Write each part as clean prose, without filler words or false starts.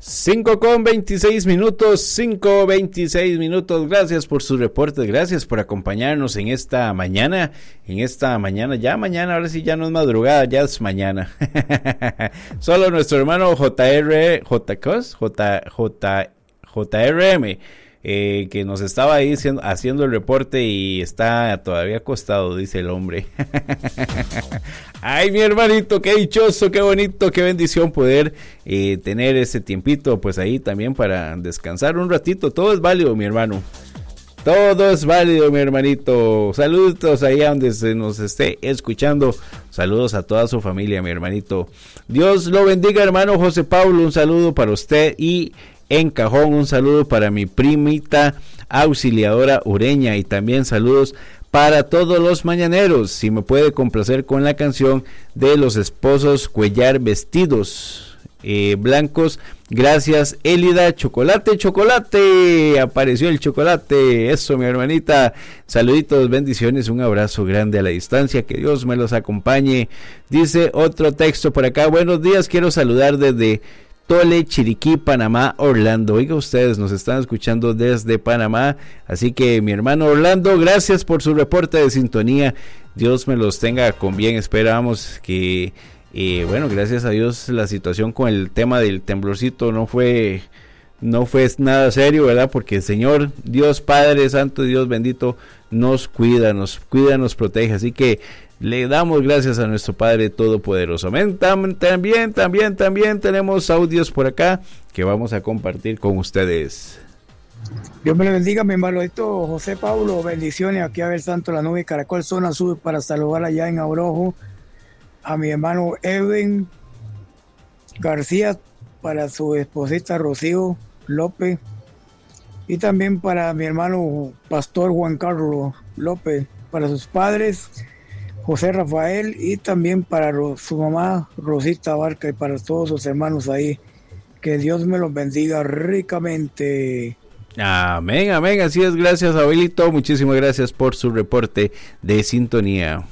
5:26, 5:26. Gracias por sus reportes, gracias por acompañarnos en esta mañana, ya mañana, ahora sí ya no es madrugada, ya es mañana. Solo nuestro hermano JRM, que nos estaba ahí haciendo el reporte y está todavía acostado, dice el hombre. Ay, mi hermanito, qué dichoso, qué bonito, qué bendición poder tener ese tiempito, pues ahí también para descansar un ratito. Todo es válido, mi hermano. Todo es válido, mi hermanito. Saludos ahí a donde se nos esté escuchando. Saludos a toda su familia, mi hermanito. Dios lo bendiga, hermano José Pablo. Un saludo para usted y en Cajón, un saludo para mi primita Auxiliadora Ureña y también saludos para todos los mañaneros. Si me puede complacer con la canción de los esposos Cuellar Vestidos Blancos. Gracias, Elida. Chocolate, apareció el chocolate. Eso, mi hermanita. Saluditos, bendiciones, un abrazo grande a la distancia, que Dios me los acompañe. Dice otro texto por acá: buenos días, quiero saludar desde Tole, Chiriquí, Panamá, Orlando. Oiga, ustedes nos están escuchando desde Panamá, así que mi hermano Orlando, gracias por su reporte de sintonía. Dios me los tenga con bien. Esperamos que bueno, gracias a Dios la situación con el tema del temblorcito no fue nada serio, ¿verdad? Porque el Señor, Dios Padre Santo, Dios bendito, nos cuida, nos protege, así que le damos gracias a nuestro Padre Todopoderoso. También tenemos audios por acá que vamos a compartir con ustedes. Dios me le bendiga, mi hermanito José Pablo. Bendiciones aquí a ver Santo La Nube Caracol Zona Sur para saludar allá en Abrojo a mi hermano Eben García, para su esposita Rocío López, y también para mi hermano Pastor Juan Carlos López, para sus padres José Rafael, y también para su mamá Rosita Barca, y para todos sus hermanos ahí. Que Dios me los bendiga ricamente. Amén, así es. Gracias, Abelito, muchísimas gracias por su reporte de sintonía.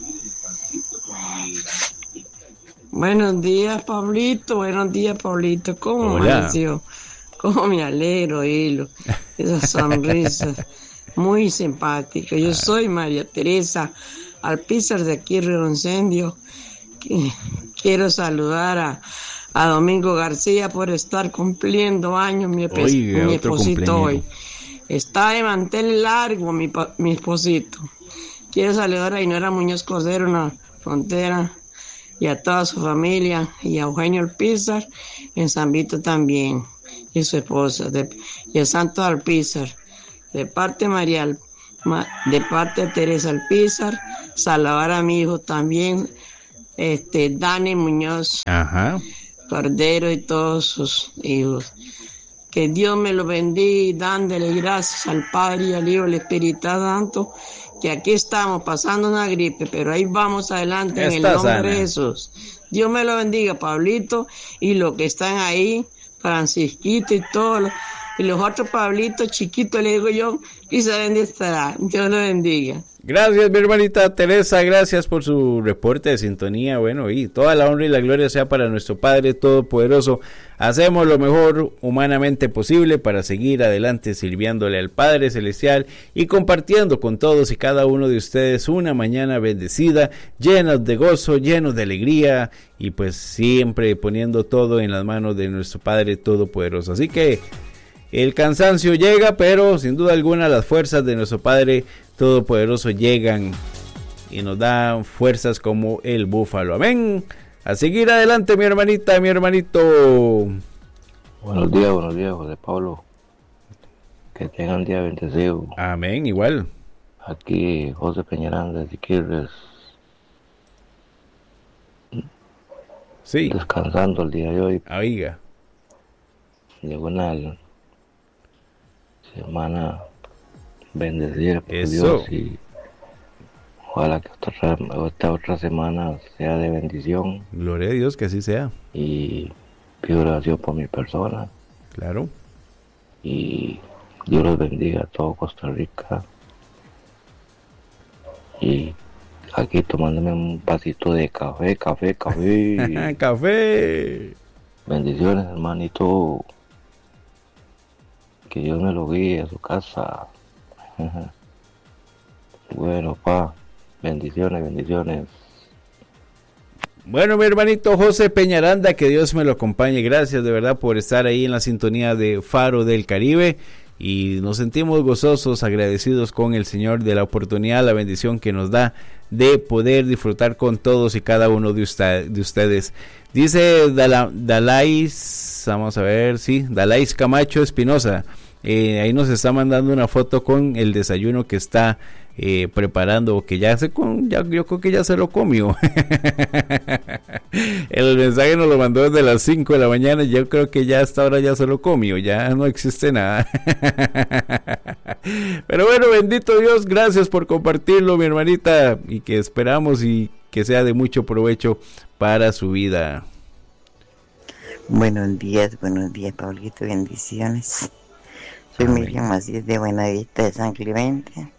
Buenos días, Pablito, ¿cómo amaneció? ¿Cómo me alegro oírlo? Esa sonrisa, muy simpática. Yo soy María Teresa Alpizar de aquí, Río Incendio. Quiero saludar a Domingo García por estar cumpliendo años, mi esposito hoy. Está de mantel largo mi esposito. Quiero saludar a Inora Muñoz Cordero en la frontera, y a toda su familia, y a Eugenio Alpizar en San Vito también, y su esposa, y a Santo Alpizar, de parte de parte de Teresa Alpizar. Saludar a mi hijo también, Dani Muñoz Cordero, y todos sus hijos. Que Dios me lo bendiga, dándole gracias al Padre y al Hijo y al Espíritu Santo, que aquí estamos pasando una gripe, pero ahí vamos adelante en el nombre de Jesús. Dios me lo bendiga, Pablito, y los que están ahí, Francisquito y todos, y los otros Pablitos chiquitos, le digo yo, y saben dónde estará. Dios lo bendiga. Gracias, mi hermanita Teresa, gracias por su reporte de sintonía. Bueno, y toda la honra y la gloria sea para nuestro Padre Todopoderoso. Hacemos lo mejor humanamente posible para seguir adelante sirviéndole al Padre Celestial y compartiendo con todos y cada uno de ustedes una mañana bendecida, llenos de gozo, llenos de alegría, y pues siempre poniendo todo en las manos de nuestro Padre Todopoderoso. Así que el cansancio llega, pero sin duda alguna las fuerzas de nuestro Padre Todopoderoso llegan y nos dan fuerzas como el búfalo. Amén. A seguir adelante, mi hermanita, mi hermanito. Buenos días, José Pablo. Que tengan un día bendecido. Amén, igual. Aquí José Peñarán de Siquirres. Sí. Descansando el día de hoy. Oiga. Llegó una semana bendecida por Eso. Dios, y ojalá que esta otra semana sea de bendición. Gloria a Dios, que así sea. Y pido oración por mi persona. Claro. Y Dios los bendiga a todo Costa Rica. Y aquí tomándome un vasito de café. Café. Bendiciones, hermanito. Que Dios me lo guíe a su casa. Bueno, pa, bendiciones. Bueno, mi hermanito José Peñaranda, que Dios me lo acompañe. Gracias de verdad por estar ahí en la sintonía de Faro del Caribe. Y nos sentimos gozosos, agradecidos con el Señor de la oportunidad, la bendición que nos da de poder disfrutar con todos y cada uno de ustedes. Dice Dalais, vamos a ver, sí, Dalais Camacho Espinosa. Ahí nos está mandando una foto con el desayuno que está preparando, que yo creo que ya se lo comió. El mensaje nos lo mandó desde las 5 de la mañana. Yo creo que ya hasta ahora ya se lo comió, ya no existe nada. Pero bueno, bendito Dios, gracias por compartirlo, mi hermanita, y que esperamos y que sea de mucho provecho para su vida. Buenos días, Pablito, bendiciones. Soy Miriam Macías de Buenavista de San Clemente.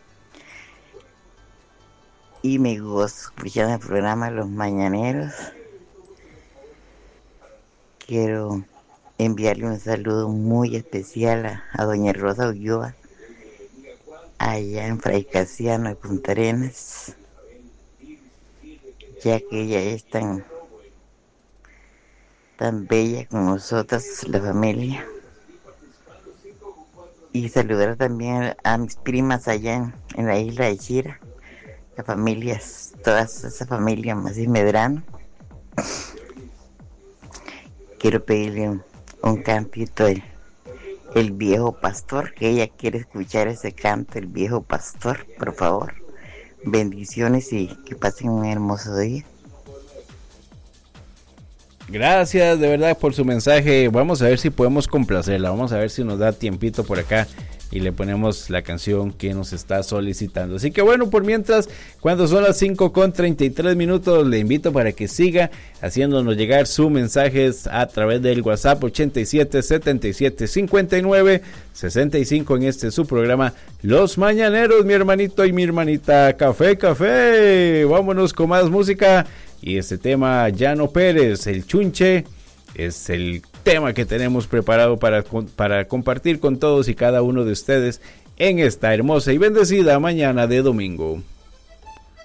Y me gozo escuchando el programa Los Mañaneros. Quiero enviarle un saludo muy especial a doña Rosa Ulloa, allá en Fray Casiano de Punta Arenas, ya que ella es tan bella con nosotros, la familia. Y saludar también a mis primas allá en la isla de Chira, las familias, todas esas familias más y Medrano. Quiero pedirle un cantito, el viejo pastor, que ella quiere escuchar ese canto, el viejo pastor, por favor. Bendiciones y que pasen un hermoso día. Gracias de verdad por su mensaje. Vamos a ver si podemos complacerla. Vamos a ver si nos da tiempito por acá y le ponemos la canción que nos está solicitando. Así que bueno, por mientras, cuando son las 5:33, le invito para que siga haciéndonos llegar sus mensajes a través del WhatsApp 87 77 59 65 en este su programa Los Mañaneros, mi hermanito y mi hermanita. Café. Vámonos con más música. Y este tema, Llano Pérez, el Chunche, es el tema que tenemos preparado para compartir con todos y cada uno de ustedes en esta hermosa y bendecida mañana de domingo.